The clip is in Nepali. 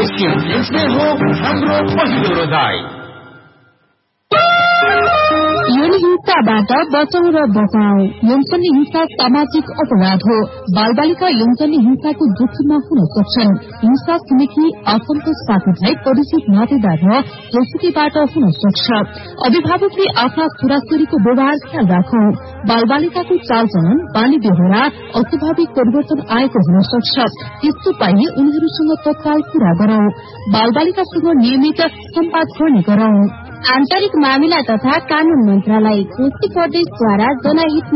एशियन पेन्ट्स नै हो हाम्रो पहिलो रोजाइ। यौन हिंसाबाट बचाउ र बचाऊ। यौन हिंसा सामाजिक अपराध हो। बालबालिका यौन हिंसाको जोखिममा हुन सक्छन्। हिंसा छिमेकी आफन्त साथीभाइ परिचित नातेदार र जोसुकीबाट हुन सक्छ। अभिभावकले आफ्ना छोराछोरीको व्यवहार ख्याल राखौं। बालबालिकाको चालचलन बानी बेहोरा अस्वाभाविक परिवर्तन आएको हुन सक्छ। त्यस्तो पाइए उनीहरूसँग तत्काल कुरा गरौं। बालबालिकासँग नियमित सम्वाद गर्ने गरौं। आन्तरिक मामिला तथा कानून मन्त्रालय कोशी प्रदेशद्वारा जनहित